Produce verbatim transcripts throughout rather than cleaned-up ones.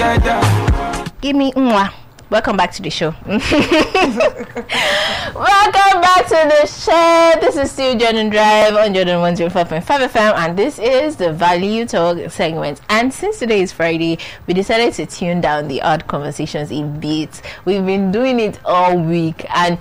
Give me mwah. Welcome back to the show. Welcome back to the show. This is still Jordan Drive on Jordan one oh five point five F M, and this is the Value Talk segment. And since today is Friday, we decided to tune down the odd conversations a bit. We've been doing it all week, and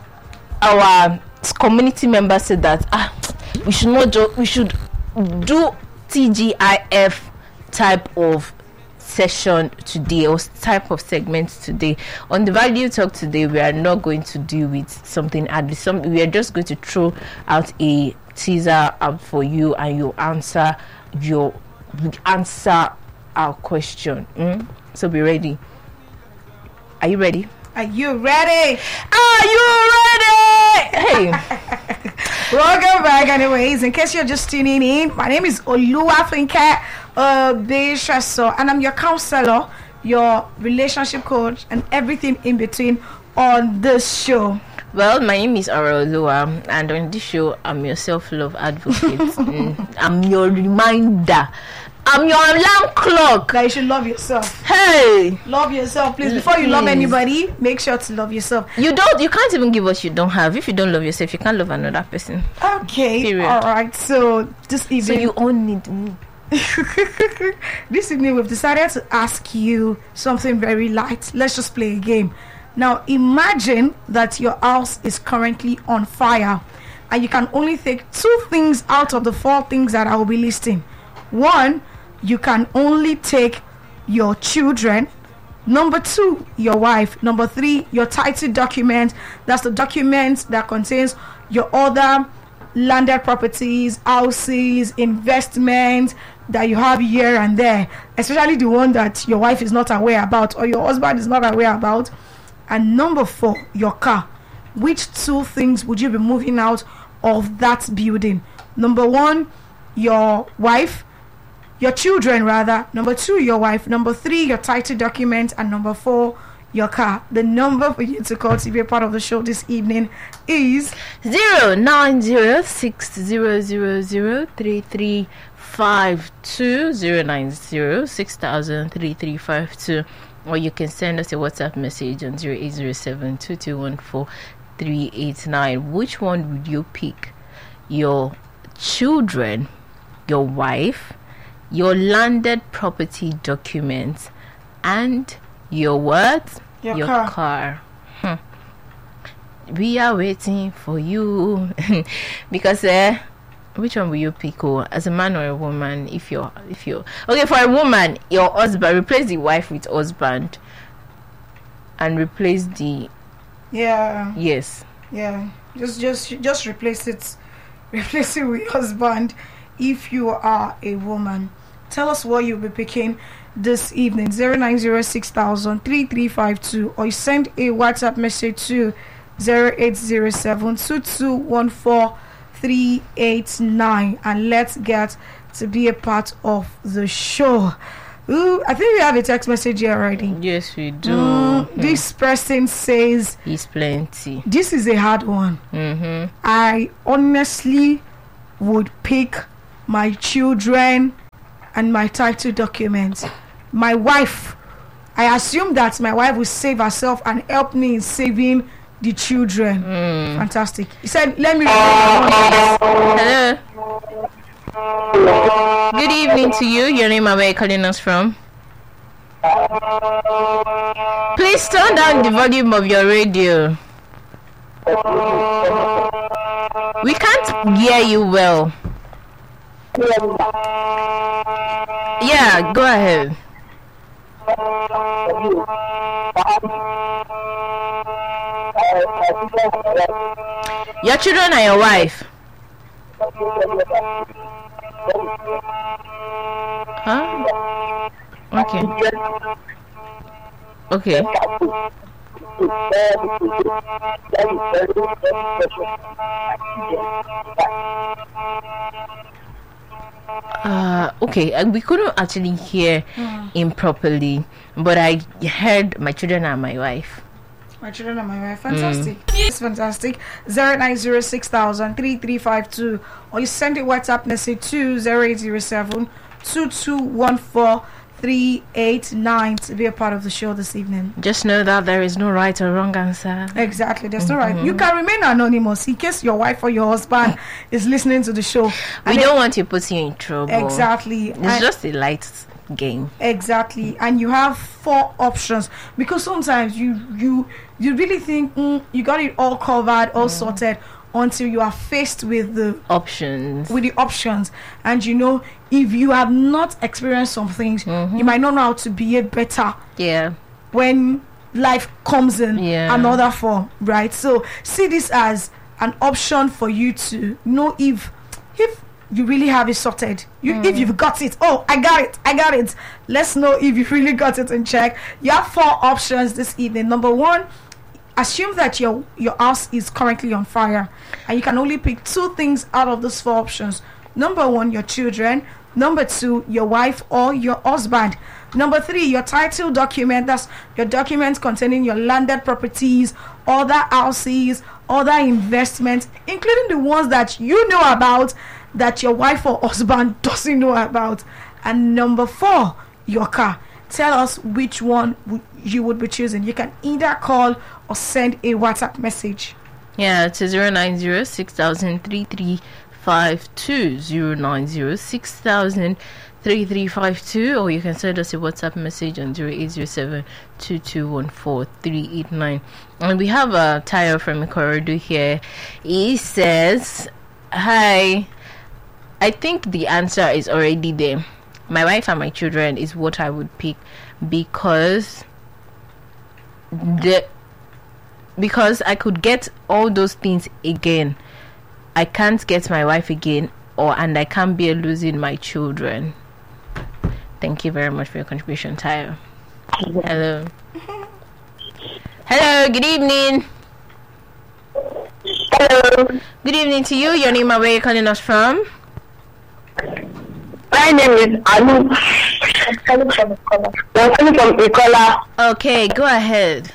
our community members said that ah, we should not jo- we should do T G I F type of session today, or type of segments today. On the Value Talk today, we are not going to deal with something ad. Some we are just going to throw out a teaser out for you, and you answer your answer our question. Mm? So be ready. Are you ready? Are you ready? Are you ready? Hey. Welcome back, anyways. In case you're just tuning in, my name is Oluwafunke uh, Bishaso, and I'm your counselor, your relationship coach, and everything in between on this show. Well, my name is Araolua, and on this show, I'm your self-love advocate. mm, I'm your reminder. I'm your alarm clock. That you should love yourself. Hey, love yourself, please. Before you please. love anybody, make sure to love yourself. You don't. You can't even give what you don't have. If you don't love yourself, you can't love another person. Okay. Period. All right. So this evening, so you all need me. This evening, we've decided to ask you something very light. Let's just play a game. Now, imagine that your house is currently on fire, and you can only take two things out of the four things that I will be listing. One, you can only take your children. Number two, your wife. Number three, your title document. That's the document that contains your other landed properties, houses, investments that you have here and there, especially the one that your wife is not aware about or your husband is not aware about. And number four, your car. Which two things would you be moving out of that building? Number one, your wife. Your children, rather. Number two, your wife. Number three, your title document. And number four, your car. The number for you to call to be a part of the show this evening is zero nine zero six zero zero zero three three five two zero nine zero six thousand three three five two, or you can send us a WhatsApp message on zero eight zero seven two two one four three eight nine. Which one would you pick? Your children, your wife, your landed property documents, and your what? Your, your car. car. Hmm. We are waiting for you. Because uh, which one will you pick? Oh, as a man or a woman? If you're, if you're okay, for a woman, your husband, replace the wife with husband, and replace the yeah yes yeah just just just replace it, replace it with husband. If you are a woman, tell us what you'll be picking this evening. Zero nine zero six thousand three three five two, or you send a WhatsApp message to zero eight zero seven two two one four three eight nine, and let's get to be a part of the show. Ooh, I think we have a text message here already. Yes, we do. Mm, mm. This person says it's plenty. This is a hard one. Mm-hmm. I honestly would pick my children and my title documents. My wife, I assume that my wife will save herself and help me in saving the children. Mm. Fantastic. He said, let me hello. Good evening to you. Your name and where you're calling us from? Please turn down the volume of your radio. We can't hear you well. Yeah, go ahead. Your children and your wife. Huh? Okay. Okay. Uh, okay, uh, we couldn't actually hear mm. him properly, but I heard my children and my wife. My children and my wife. Fantastic. Mm. It's fantastic. zero nine zero six thousand three three five two, or you send a WhatsApp message to zero eight zero seven two two one four three eight nine to be a part of the show this evening. Just know that there is no right or wrong answer. Exactly, there's no right. You can remain anonymous in case your wife or your husband is listening to the show. We And don't then- want to put you in trouble. Exactly. It's And- just a light game. Exactly, and you have four options because sometimes you you you really think mm, you got it all covered, all sorted, until you are faced with the Options. with the options, and you know if you have not experienced some things, you might not know how to behave better Yeah. when life comes in Yeah. another form, right? So see this as an option for you to know if if you really have it sorted. You if you've got it. Oh, I got it. I got it. Let's know if you really got it in check. You have four options this evening. Number one, assume that your your house is currently on fire, and you can only pick two things out of those four options. Number one, your children. Number two, your wife or your husband. Number three, your title document. That's your documents containing your landed properties, other houses, other investments, including the ones that you know about that your wife or husband doesn't know about. And number four, your car. Tell us which one w- you would be choosing. You can either call or send a WhatsApp message. Yeah, it's zero nine zero six thousand three three five two zero nine zero six thousand three three five two, or you can send us a WhatsApp message on zero eight zero seven two two one four three eight nine. And we have a Tayo from Ikorodu here. He says, "Hi, I think the answer is already there. My wife and my children is what I would pick because the because I could get all those things again. I can't get my wife again, or and I can't bear losing my children." Thank you very much for your contribution, Tayo. Hello. Hello, good evening. Hello, Good evening to you. Your name and where you're calling us from? my name is Anu. I'm calling from Ikola. I'm calling from Ikola. Okay, go ahead.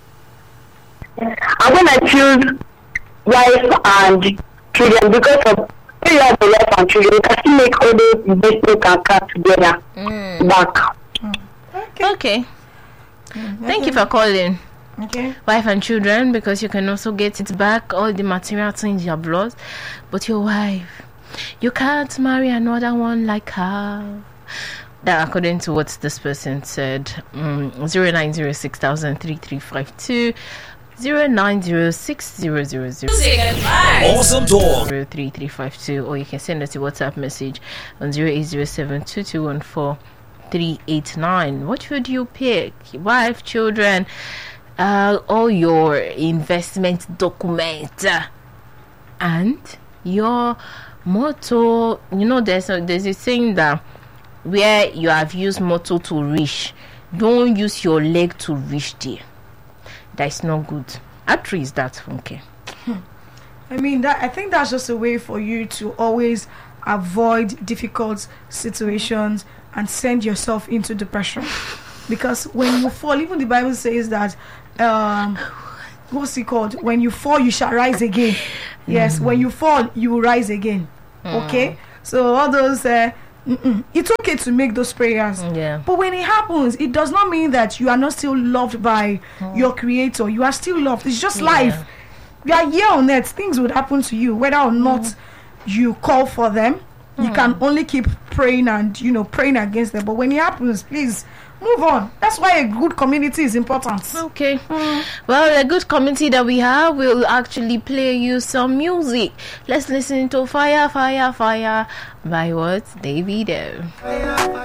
I'm gonna choose wife and children because of when you have a wife and children, you can still make all those investments and come together Mm. back. Okay. Okay. Thank you for calling. Okay. Wife and children, because you can also get it back, all the material things you have lost. But your wife, you can't marry another one like her. That according to what this person said. mm, zero nine zero six thousand three three five two zero nine zero six zero zero zero Awesome talk. zero three three five two, or you can send us a WhatsApp message on zero eight zero seven two two one four three eight nine. What would you pick? Wife, children, uh, all your investment documents, uh, and your motto. You know, there's a, there's a saying that where you have used motto to reach, don't use your leg to reach there. That's not good. How true is that, Funke? I mean that I think that's just a way for you to always avoid difficult situations and send yourself into depression. Because when you fall, even the Bible says that um what's it called? When you fall, you shall rise again. Yes, when you fall, you will rise again. Okay? So all those uh, mm-mm. It's okay to make those prayers. Yeah. But when it happens, it does not mean that you are not still loved by your creator. You are still loved. It's just Yeah. life. You are here on earth. Things would happen to you, whether or not you call for them. You can only keep praying and, you know, praying against them. But when it happens, please move on. That's why a good community is important. Okay. Well, a good community that we have will actually play you some music. Let's listen to Fire, Fire, Fire by what? Davido.